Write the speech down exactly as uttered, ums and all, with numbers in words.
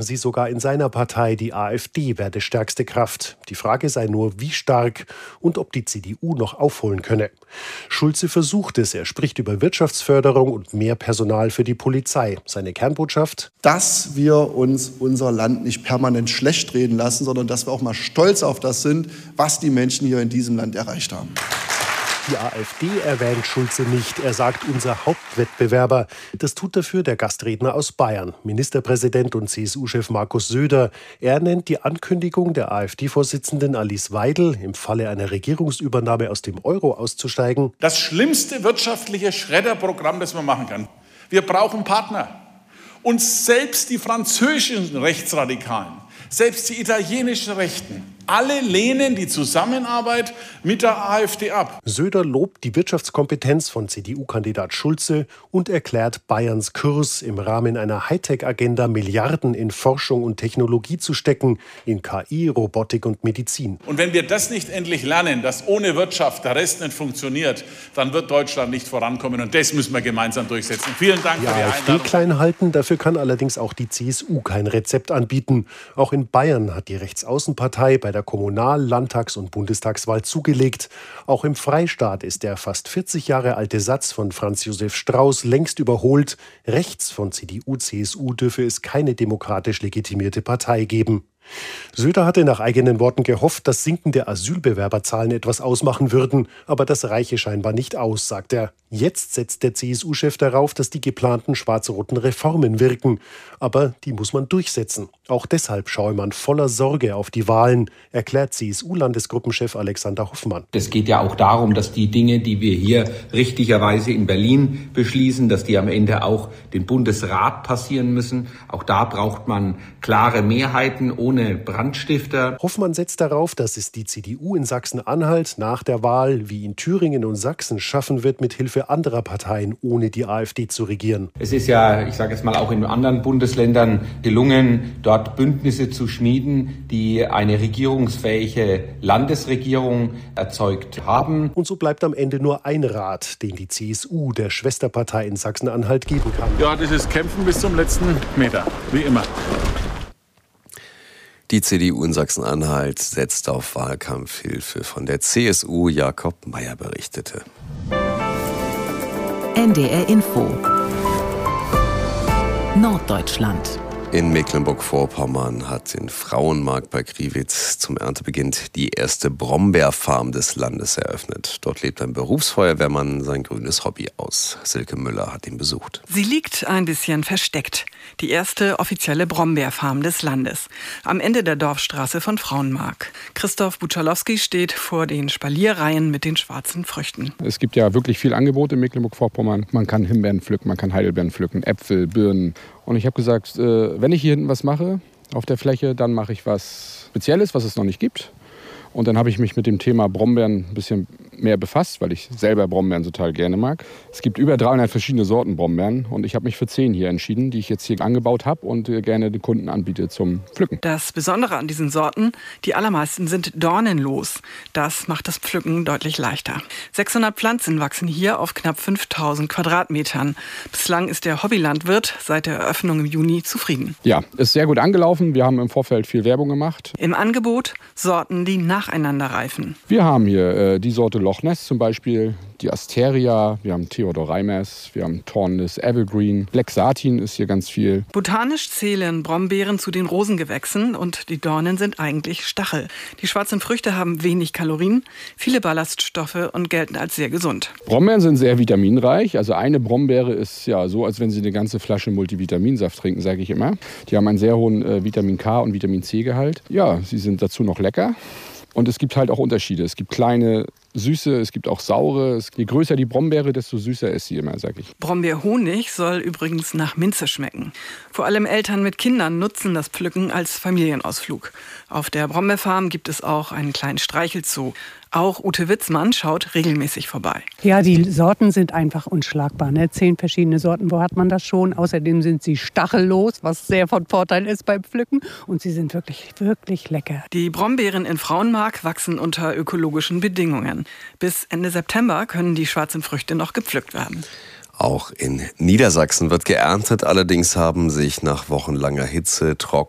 sagen sie sogar in seiner Partei, die AfD werde stärkste Kraft. Die Frage sei nur, wie stark und ob die C D U noch aufholen könne. Schulze versucht es. Er spricht über Wirtschaftsförderung und mehr Personal für die Polizei. Seine Kernbotschaft: Dass wir uns unser Land nicht permanent schlecht reden lassen, sondern dass wir auch mal stolz auf das sind, was die Menschen hier in diesem Land erreicht haben. Die AfD erwähnt Schulze nicht. Er sagt, unser Hauptwettbewerber. Das tut dafür der Gastredner aus Bayern, Ministerpräsident und C S U-Chef Markus Söder. Er nennt die Ankündigung der AfD-Vorsitzenden Alice Weidel, im Falle einer Regierungsübernahme aus dem Euro auszusteigen, das schlimmste wirtschaftliche Schredderprogramm, das man machen kann. Wir brauchen Partner. Und selbst die französischen Rechtsradikalen, selbst die italienischen Rechten, alle lehnen die Zusammenarbeit mit der AfD ab. Söder lobt die Wirtschaftskompetenz von C D U-Kandidat Schulze und erklärt Bayerns Kurs, im Rahmen einer Hightech-Agenda Milliarden in Forschung und Technologie zu stecken, in K I, Robotik und Medizin. Und wenn wir das nicht endlich lernen, dass ohne Wirtschaft der Rest nicht funktioniert, dann wird Deutschland nicht vorankommen. Und das müssen wir gemeinsam durchsetzen. Vielen Dank die für die AfD Einladung. klein halten, dafür kann allerdings auch die C S U kein Rezept anbieten. Auch in Bayern hat die Rechtsaußenpartei bei der Kommunal-, Landtags- und Bundestagswahl zugelegt. Auch im Freistaat ist der fast vierzig Jahre alte Satz von Franz Josef Strauß längst überholt: Rechts von C D U, C S U dürfe es keine demokratisch legitimierte Partei geben. Söder hatte nach eigenen Worten gehofft, dass sinkende Asylbewerberzahlen etwas ausmachen würden. Aber das reiche scheinbar nicht aus, sagt er. Jetzt setzt der C S U-Chef darauf, dass die geplanten schwarz-roten Reformen wirken. Aber die muss man durchsetzen. Auch deshalb schaue man voller Sorge auf die Wahlen, erklärt C S U-Landesgruppenchef Alexander Hoffmann. Es geht ja auch darum, dass die Dinge, die wir hier richtigerweise in Berlin beschließen, dass die am Ende auch den Bundesrat passieren müssen. Auch da braucht man klare Mehrheiten ohne Brandstifter. Hoffmann setzt darauf, dass es die C D U in Sachsen-Anhalt nach der Wahl wie in Thüringen und Sachsen schaffen wird, mit Hilfe anderer Parteien ohne die AfD zu regieren. Es ist ja, ich sage jetzt mal, auch in anderen Bundesländern gelungen, dort Bündnisse zu schmieden, die eine regierungsfähige Landesregierung erzeugt haben. Und so bleibt am Ende nur ein Rat, den die C S U der Schwesterpartei in Sachsen-Anhalt geben kann. Ja, das ist Kämpfen bis zum letzten Meter, wie immer. Die C D U in Sachsen-Anhalt setzt auf Wahlkampfhilfe. Von der C S U Jakob Meyer berichtete. N D R Info Norddeutschland. In Mecklenburg-Vorpommern hat den Frauenmarkt bei Kriwitz zum Erntebeginn die erste Brombeerfarm des Landes eröffnet. Dort lebt ein Berufsfeuerwehrmann sein grünes Hobby aus. Silke Müller hat ihn besucht. Sie liegt ein bisschen versteckt. Die erste offizielle Brombeerfarm des Landes. Am Ende der Dorfstraße von Frauenmark. Christoph Buczalowski steht vor den Spalierreihen mit den schwarzen Früchten. Es gibt ja wirklich viel Angebot in Mecklenburg-Vorpommern. Man kann Himbeeren pflücken, man kann Heidelbeeren pflücken, Äpfel, Birnen. Und ich habe gesagt, wenn ich hier hinten was mache auf der Fläche, dann mache ich was Spezielles, was es noch nicht gibt. Und dann habe ich mich mit dem Thema Brombeeren ein bisschen mehr befasst, weil ich selber Brombeeren total gerne mag. Es gibt über dreihundert verschiedene Sorten Brombeeren und ich habe mich für zehn hier entschieden, die ich jetzt hier angebaut habe und gerne den Kunden anbiete zum Pflücken. Das Besondere an diesen Sorten, die allermeisten sind dornenlos. Das macht das Pflücken deutlich leichter. sechshundert Pflanzen wachsen hier auf knapp fünftausend Quadratmetern. Bislang ist der Hobbylandwirt seit der Eröffnung im Juni zufrieden. Ja, ist sehr gut angelaufen. Wir haben im Vorfeld viel Werbung gemacht. Im Angebot Sorten, die nacheinander reifen. Wir haben hier äh, die Sorte Loch Ness zum Beispiel, die Asteria, wir haben Theodor Reimers, wir haben Thornless Evergreen, Black Satin ist hier ganz viel. Botanisch zählen Brombeeren zu den Rosengewächsen und die Dornen sind eigentlich Stachel. Die schwarzen Früchte haben wenig Kalorien, viele Ballaststoffe und gelten als sehr gesund. Brombeeren sind sehr vitaminreich, also eine Brombeere ist ja so, als wenn Sie eine ganze Flasche Multivitaminsaft trinken, sage ich immer. Die haben einen sehr hohen äh, Vitamin K und Vitamin C Gehalt. Ja, sie sind dazu noch lecker. Und es gibt halt auch Unterschiede. Es gibt kleine, süße, es gibt auch saure. Je größer die Brombeere, desto süßer ist sie immer, sag ich. Brombeerhonig soll übrigens nach Minze schmecken. Vor allem Eltern mit Kindern nutzen das Pflücken als Familienausflug. Auf der Brombeerfarm gibt es auch einen kleinen Streichelzoo. Auch Ute Witzmann schaut regelmäßig vorbei. Ja, die Sorten sind einfach unschlagbar. Ne? Zehn verschiedene Sorten, wo hat man das schon? Außerdem sind sie stachellos, was sehr von Vorteil ist beim Pflücken. Und sie sind wirklich, wirklich lecker. Die Brombeeren in Frauenmark wachsen unter ökologischen Bedingungen. Bis Ende September können die schwarzen Früchte noch gepflückt werden. Auch in Niedersachsen wird geerntet. Allerdings haben sich nach wochenlanger Hitze, Trocken